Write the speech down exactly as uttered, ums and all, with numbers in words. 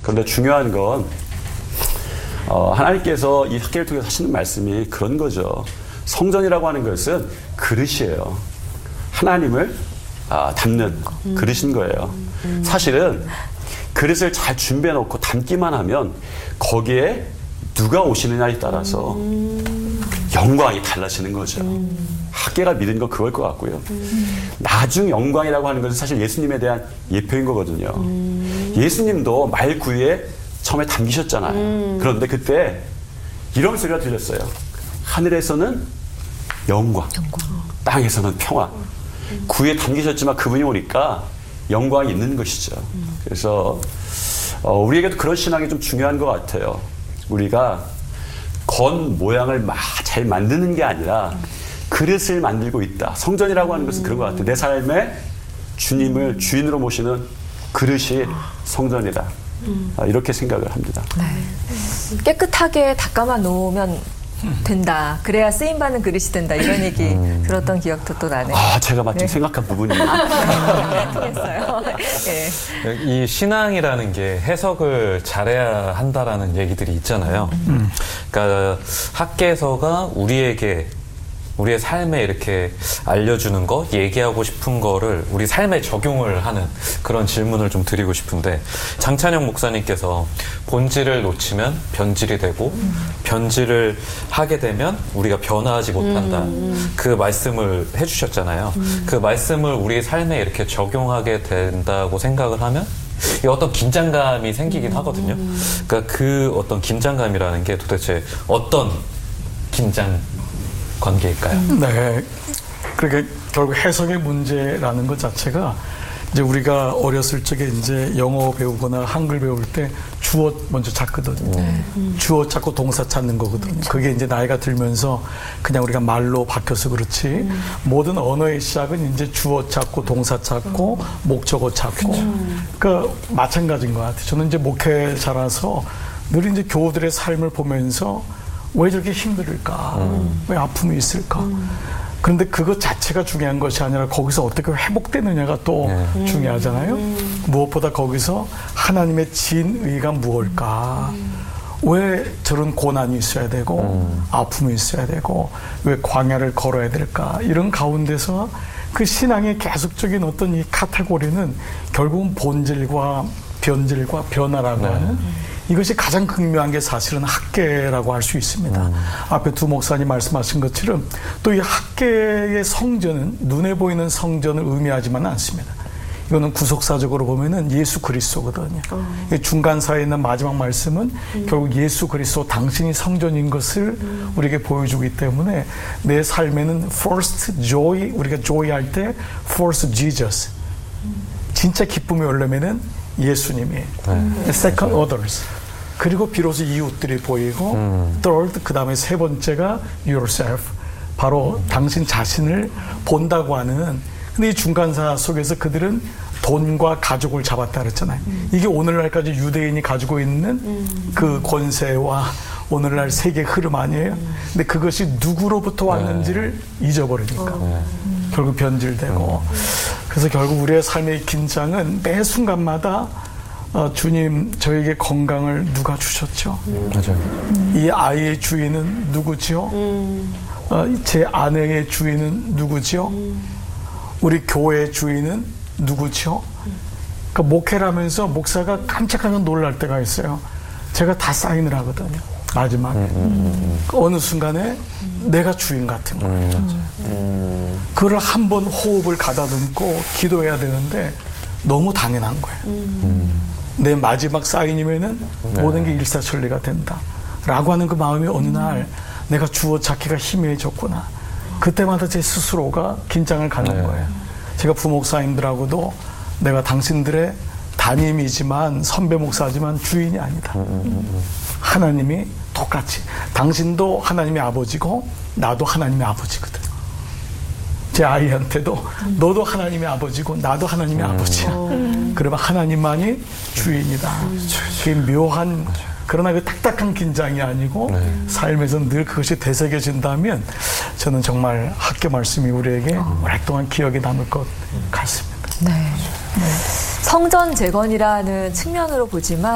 그런데 중요한 건 어, 하나님께서 이 학계를 통해서 하시는 말씀이 그런 거죠. 성전이라고 하는 것은 그릇이에요. 하나님을 아, 담는 음. 그릇인 거예요. 음. 사실은 그릇을 잘 준비해 놓고 담기만 하면 거기에 누가 오시느냐에 따라서 음. 영광이 달라지는 거죠. 음. 학계가 믿은 건 그걸 것 같고요. 음. 나중 영광이라고 하는 것은 사실 예수님에 대한 예표인 거거든요. 음. 예수님도 말 구유에 처음에 담기셨잖아요. 음. 그런데 그때 이런 소리가 들렸어요. 하늘에서는 영광, 영광. 땅에서는 평화. 음. 구유에 담기셨지만 그분이 오니까 영광이 있는 것이죠. 음. 그래서 어, 우리에게도 그런 신앙이 좀 중요한 것 같아요. 우리가 건 모양을 막 잘 만드는 게 아니라 음. 그릇을 만들고 있다. 성전이라고 하는 것은 음. 그런 것 같아요. 내 삶에 주님을 음. 주인으로 모시는 그릇이 성전이다. 음. 이렇게 생각을 합니다. 네. 깨끗하게 닦아만 놓으면 된다. 그래야 쓰임받는 그릇이 된다. 이런 얘기 음. 들었던 기억도 또 나네요. 아, 제가 마침 네. 생각한 부분입니다. 통했어요. 네. 이 신앙이라는 게 해석을 잘해야 한다라는 얘기들이 있잖아요. 음. 그러니까 학계서가 우리에게 우리의 삶에 이렇게 알려주는 것, 얘기하고 싶은 거를 우리 삶에 적용을 하는 그런 질문을 좀 드리고 싶은데, 장찬영 목사님께서 본질을 놓치면 변질이 되고 음. 변질을 하게 되면 우리가 변화하지 못한다. 음. 그 말씀을 해주셨잖아요. 음. 그 말씀을 우리 삶에 이렇게 적용하게 된다고 생각을 하면 어떤 긴장감이 생기긴 하거든요. 그러니까 그 어떤 긴장감이라는 게 도대체 어떤 긴장 관계일까요? 네. 그러니까 결국 해석의 문제라는 것 자체가 이제 우리가 어렸을 적에 이제 영어 배우거나 한글 배울 때 주어 먼저 찾거든요. 네. 주어 찾고 동사 찾는 거거든요. 그게 이제 나이가 들면서 그냥 우리가 말로 바뀌어서 그렇지 음. 모든 언어의 시작은 이제 주어 찾고 동사 찾고 음. 목적어 찾고 음. 그러니까 마찬가지인 것 같아요. 저는 이제 목회자라서 늘 이제 교우들의 삶을 보면서 왜 저렇게 힘들을까? 음. 왜 아픔이 있을까? 음. 그런데 그것 자체가 중요한 것이 아니라 거기서 어떻게 회복되느냐가 또 네. 중요하잖아요. 음. 무엇보다 거기서 하나님의 진의가 무엇일까? 음. 왜 저런 고난이 있어야 되고 음. 아픔이 있어야 되고 왜 광야를 걸어야 될까? 이런 가운데서 그 신앙의 계속적인 어떤 이 카테고리는 결국은 본질과 변질과 변화라고 네. 하는 이것이 가장 극명한 게 사실은 학계라고 할 수 있습니다. 음. 앞에 두 목사님 말씀하신 것처럼 또 이 학계의 성전은 눈에 보이는 성전을 의미하지만 않습니다. 이거는 구속사적으로 보면은 예수 그리스도거든요. 음. 중간사에 있는 마지막 말씀은 음. 결국 예수 그리스도 당신이 성전인 것을 음. 우리에게 보여주기 때문에 내 삶에는 first joy, 우리가 joy 할 때 first Jesus. 음. 진짜 기쁨이 오려면은 예수님이 음. second others. 그리고 비로소 이웃들이 보이고 음. third, 그 다음에 세 번째가 yourself. 바로 음. 당신 자신을 본다고 하는. 근데 이 중간사 속에서 그들은 돈과 가족을 잡았다 그랬잖아요. 음. 이게 오늘날까지 유대인이 가지고 있는 음. 그 권세와 오늘날 세계 흐름 아니에요? 음. 근데 그것이 누구로부터 왔는지를 네. 잊어버리니까 어. 음. 결국 변질되고 음. 그래서 결국 우리의 삶의 긴장은 매 순간마다 어, 주님 저에게 건강을 누가 주셨죠? 음. 맞아요. 음. 이 아이의 주인은 누구지요? 음. 어, 제 아내의 주인은 누구지요? 음. 우리 교회의 주인은 누구지요? 음. 그러니까 목회를 하면서 목사가 깜짝하면 놀랄 때가 있어요. 제가 다 사인을 하거든요. 마지막에. 음, 음, 음. 어느 순간에 음. 내가 주인 같은 거예요. 음. 음. 그걸 한 번 호흡을 가다듬고 기도해야 되는데 너무 당연한 거예요. 음. 내 마지막 사인이면은 네. 모든 게 일사천리가 된다. 라고 하는 그 마음이 어느 날 내가 주어 찾기가 희미해졌구나. 그때마다 제 스스로가 긴장을 갖는 네. 거예요. 제가 부목사님들하고도 내가 당신들의 담임이지만 선배 목사지만 주인이 아니다. 음, 음, 음. 하나님이 똑같이 당신도 하나님의 아버지고 나도 하나님의 아버지거든. 제 아이한테도 음. 너도 하나님의 아버지고 나도 하나님의 음. 아버지야. 음. 그러면 하나님만이 주인이다. 음. 그게 묘한 그러나 그 딱딱한 긴장이 아니고 네. 삶에서 늘 그것이 되새겨진다면 저는 정말 학교 말씀이 우리에게 어. 오랫동안 기억에 남을 것 같습니다. 네. 네. 성전 재건이라는 측면으로 보지만